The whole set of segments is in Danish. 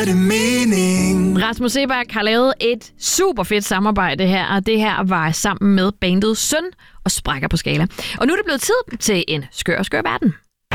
Rasmus Seebach har lavet et super fedt samarbejde her, og det her var sammen med bandet Søn og Sprækker på Skala. Og nu er det blevet tid til en skør verden.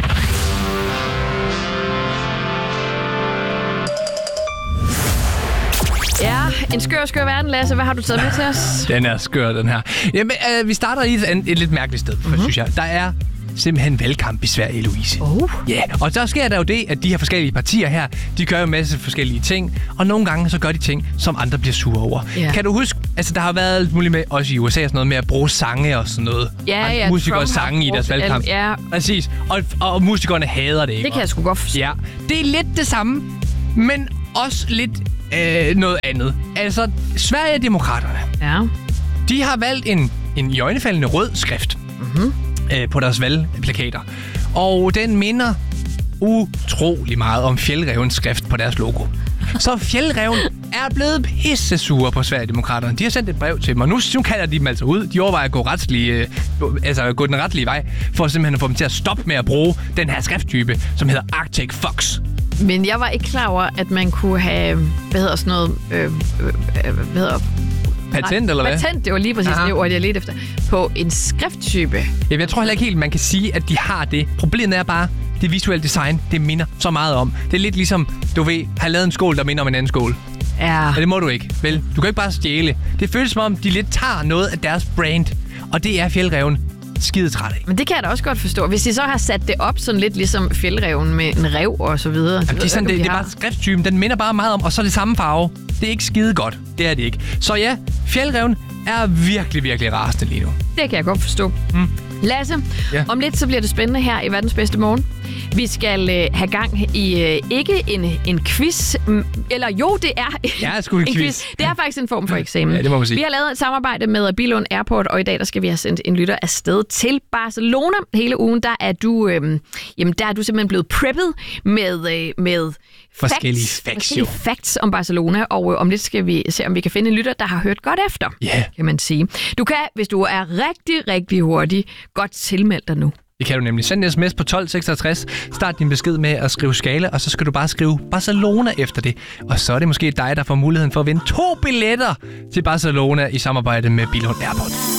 Ja, en skør verden, Lasse. Hvad har du taget med til os? Den er skør, den her. Jamen, vi starter i et lidt mærkeligt sted, synes jeg. Der er simpelthen valgkamp i Sverige, Louise. Ja, og så sker der jo det, at de her forskellige partier her, de gør jo en masse forskellige ting, og nogle gange så gør de ting, som andre bliver sure over. Yeah. Kan du huske, altså der har været alt muligt med, også i USA, sådan noget med at bruge sange og sådan noget. Ja, musikere og sange i deres valgkamp. Ja. Præcis, og musikerne hader det, ikke? Det kan jeg sgu godt forstå. Ja, det er lidt det samme, men også lidt noget andet. Altså, Sverigedemokraterne, de har valgt en iøjnefaldende rød skrift. På deres valgplakater. Og den minder utrolig meget om Fjällrävens skrift på deres logo. Så Fjällräven er blevet pissesure på Sverigedemokraterne. De har sendt et brev til dem, og nu kalder de dem altså ud. De overvejer at gå den retlige vej, for simpelthen at få dem til at stoppe med at bruge den her skrifttype, som hedder Arctic Fox. Men jeg var ikke klar over, at man kunne have, patent, eller hvad? Patent, det var lige præcis det ord, jeg ledte efter. På en skrifttype. Ja, jeg tror heller ikke helt, man kan sige, at de har det. Problemet er bare, det visuelle design, det minder så meget om. Det er lidt ligesom, du ved, have lavet en skål, der minder om en anden skål. Ja. Men det må du ikke, vel? Du kan ikke bare stjæle. Det føles som om, de lidt tager noget af deres brand. Og det er Fjällräven skide træt af. Men det kan jeg da også godt forstå. Hvis de så har sat det op sådan lidt ligesom Fjällräven med en rev og så videre. Jamen, det er bare skrifttypen. Den minder bare meget om, og så er det samme farve. Det er ikke skide godt. Det er det ikke. Så ja, Fjällräven er virkelig, virkelig rasende lige nu. Det kan jeg godt forstå. Lasse, om lidt så bliver det spændende her i Verdens Bedste Morgen. Vi skal have gang i ikke en quiz, eller jo, det er en quiz. Det er faktisk en form for eksamen. Ja, det må man sige. Vi har lavet et samarbejde med Billund Airport, og i dag der skal vi have sendt en lytter afsted til Barcelona. Hele ugen, der er du simpelthen blevet preppet med forskellige facts om Barcelona, og om lidt skal vi se, om vi kan finde en lytter, der har hørt godt efter, kan man sige. Du kan, hvis du er rigtig, rigtig hurtig, godt tilmelde dig nu. Det kan du nemlig. Send en sms på 1266. Start din besked med at skrive Skala, og så skal du bare skrive Barcelona efter det. Og så er det måske dig, der får muligheden for at vinde 2 billetter til Barcelona i samarbejde med Billund Airport.